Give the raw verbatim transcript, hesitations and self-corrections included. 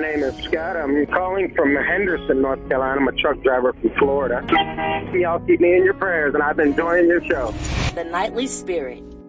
name is Scott. I'm calling from Henderson, North Carolina. I'm a truck driver from Florida. Y'all keep me in your prayers, and I've been enjoying your show. The Nightly Spirit